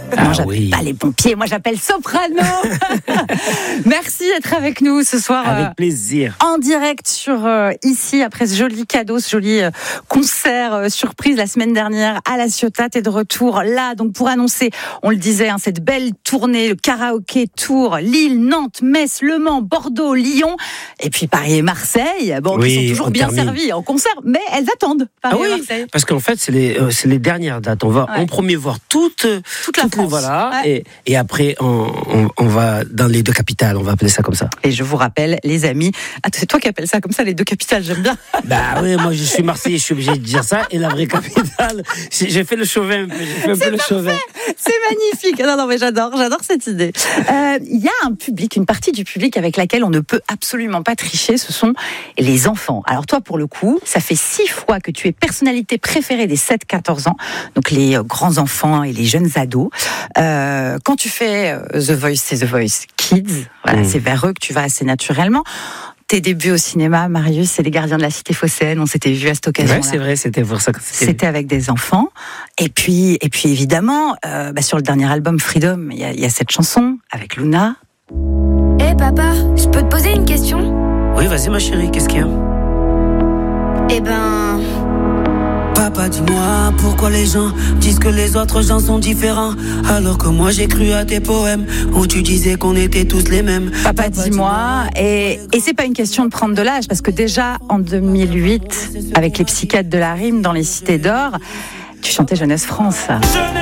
Moi, j'appelle pas les pompiers, moi j'appelle Soprano. Merci d'être avec nous ce soir. Avec plaisir. En direct sur ici, après ce joli cadeau, ce joli concert surprise la semaine dernière à La Ciotat. T'es de retour là, donc pour annoncer, on le disait, cette belle tournée, le karaoké tour, Lille, Nantes, Metz, Le Mans, Bordeaux, Lyon, et puis Paris et Marseille, qui sont toujours bien servis en concert, mais elles attendent Paris et Marseille. Parce qu'en fait, c'est les dernières dates. On va en premier voir toute la France. Voilà, et après, on va dans les deux capitales, on va appeler ça comme ça. Et je vous rappelle, les amis, c'est toi qui appelles ça comme ça, les deux capitales, j'aime bien. Bah oui, moi je suis Marseillais, je suis obligé de dire ça, et la vraie capitale, j'ai fait le chauvin un peu, C'est magnifique. Non, mais j'adore cette idée. Il y a un public, une partie du public avec laquelle on ne peut absolument pas tricher, ce sont les enfants. Alors toi, pour le coup, ça fait 6 fois que tu es personnalité préférée des 7-14 ans, donc les grands enfants et les jeunes ados. Quand tu fais The Voice, c'est The Voice Kids, voilà, c'est vers eux que tu vas assez naturellement. Tes débuts au cinéma, Marius, c'est Les Gardiens de la Cité Phocéenne. On s'était vu à cette occasion. Ouais, c'est vrai, c'était pour ça que c'était avec des enfants. Et puis évidemment, sur le dernier album Freedom, il y a cette chanson avec Luna. Hey papa, je peux te poser une question ? Oui, vas-y ma chérie, qu'est-ce qu'il y a ? Papa, dis-moi pourquoi les gens disent que les autres gens sont différents, alors que moi j'ai cru à tes poèmes où tu disais qu'on était tous les mêmes. Papa, dis-moi, et c'est pas une question de prendre de l'âge, parce que déjà en 2008, avec les psychiatres de la rime dans les Cités d'Or, tu chantais Jeunesse France.